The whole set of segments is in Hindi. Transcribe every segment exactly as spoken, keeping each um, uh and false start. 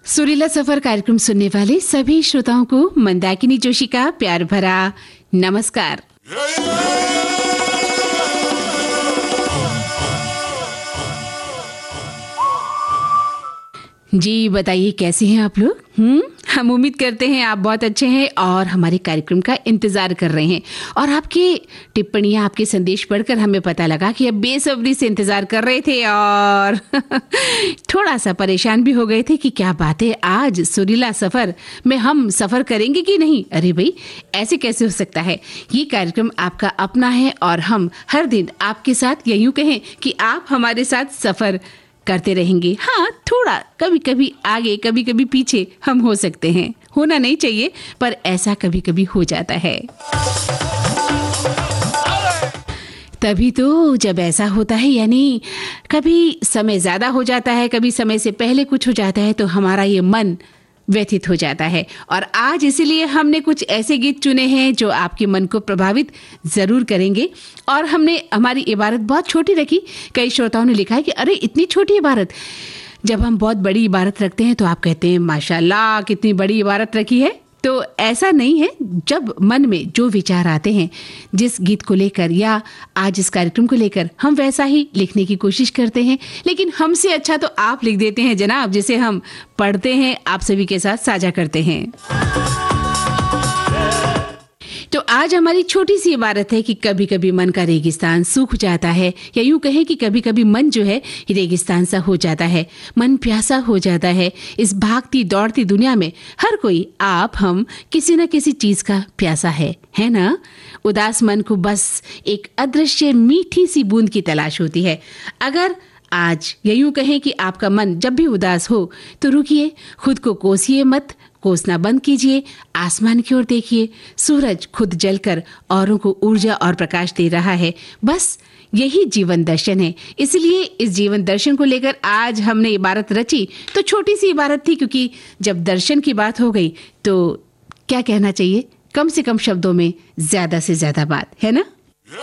सुरीला सफर कार्यक्रम सुनने वाले सभी श्रोताओं को मंदाकिनी जोशी का प्यार भरा नमस्कार। जी बताइए, कैसे हैं आप लोग? हम्म हम उम्मीद करते हैं आप बहुत अच्छे हैं और हमारे कार्यक्रम का इंतजार कर रहे हैं। और आपकी टिप्पणियां, आपके संदेश पढ़कर हमें पता लगा कि अब बेसब्री से इंतजार कर रहे थे और थोड़ा सा परेशान भी हो गए थे कि क्या बात है, आज सुरीला सफर में हम सफर करेंगे कि नहीं। अरे भाई, ऐसे कैसे हो सकता है? ये कार्यक्रम आपका अपना है और हम हर दिन आपके साथ, या यूं कहें कि आप हमारे साथ सफर करते रहेंगे। हाँ, थोड़ा कभी कभी आगे कभी कभी पीछे हम हो सकते हैं, होना नहीं चाहिए पर ऐसा कभी कभी हो जाता है। तभी तो जब ऐसा होता है, यानी कभी समय ज्यादा हो जाता है, कभी समय से पहले कुछ हो जाता है, तो हमारा ये मन व्यथित हो जाता है। और आज इसीलिए हमने कुछ ऐसे गीत चुने हैं जो आपके मन को प्रभावित जरूर करेंगे। और हमने हमारी इबारत बहुत छोटी रखी। कई श्रोताओं ने लिखा है कि अरे इतनी छोटी इबारत। जब हम बहुत बड़ी इबारत रखते हैं तो आप कहते हैं माशाल्लाह कितनी बड़ी इबारत रखी है। तो ऐसा नहीं है। जब मन में जो विचार आते हैं जिस गीत को लेकर या आज इस कार्यक्रम को लेकर, हम वैसा ही लिखने की कोशिश करते हैं। लेकिन हमसे अच्छा तो आप लिख देते हैं जनाब, जिसे हम पढ़ते हैं, आप सभी के साथ साझा करते हैं। तो आज हमारी छोटी सी इबारत है कि कभी कभी मन का रेगिस्तान सूख जाता है, या यूं कहें कि कभी कभी मन जो है रेगिस्तान सा हो जाता है, मन प्यासा हो जाता है। इस भागती दौड़ती दुनिया में हर कोई, आप हम, किसी न किसी चीज का प्यासा है, है ना? उदास मन को बस एक अदृश्य मीठी सी बूंद की तलाश होती है। अगर आज या यूं कहें कि आपका मन जब भी उदास हो तो रुकिए, खुद को कोसिए मत, कोसना बंद कीजिए, आसमान की ओर देखिए। सूरज खुद जलकर औरों को ऊर्जा और प्रकाश दे रहा है। बस यही जीवन दर्शन है। इसलिए इस जीवन दर्शन को लेकर आज हमने इबारत रची। तो छोटी सी इबारत थी, क्योंकि जब दर्शन की बात हो गई तो क्या कहना चाहिए, कम से कम शब्दों में ज्यादा से ज्यादा बात, है ना?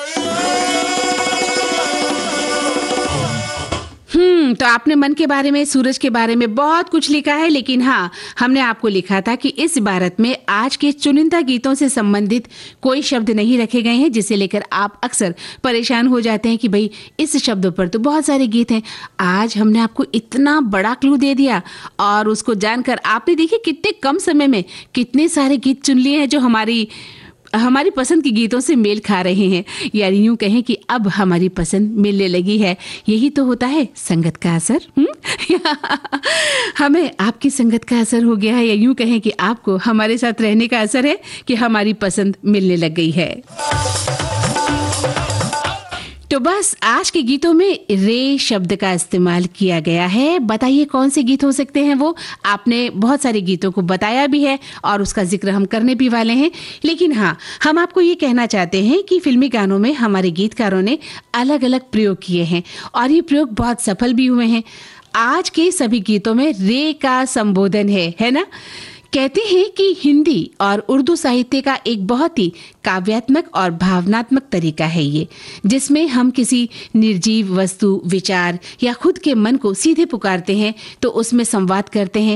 हम्म तो आपने मन के बारे में, सूरज के बारे में बहुत कुछ लिखा है। लेकिन हाँ, हमने आपको लिखा था कि इस इबारत में आज के चुनिंदा गीतों से संबंधित कोई शब्द नहीं रखे गए हैं, जिसे लेकर आप अक्सर परेशान हो जाते हैं कि भाई इस शब्दों पर तो बहुत सारे गीत हैं। आज हमने आपको इतना बड़ा क्लू दे दिया और उसको जानकर आपने देखिए कितने कम समय में कितने सारे गीत चुन लिए हैं जो हमारी हमारी पसंद के गीतों से मेल खा रहे हैं। यानी यूं कहें कि अब हमारी पसंद मिलने लगी है। यही तो होता है संगत का असर। हमें आपकी संगत का असर हो गया है, या यूं कहें कि आपको हमारे साथ रहने का असर है कि हमारी पसंद मिलने लग गई है। तो बस आज के गीतों में रे शब्द का इस्तेमाल किया गया है। बताइए कौन से गीत हो सकते हैं वो? आपने बहुत सारे गीतों को बताया भी है और उसका जिक्र हम करने भी वाले हैं। लेकिन हाँ, हम आपको ये कहना चाहते हैं कि फिल्मी गानों में हमारे गीतकारों ने अलग अलग प्रयोग किए हैं और ये प्रयोग बहुत सफल भी हुए हैं। आज के सभी गीतों में रे का संबोधन है, है ना? कहते हैं कि हिंदी और उर्दू साहित्य का एक बहुत ही काव्यात्मक और भावनात्मक तरीका है ये, जिसमें हम किसी निर्जीव वस्तु, विचार या खुद के मन को सीधे पुकारते हैं तो उसमें संवाद करते हैं।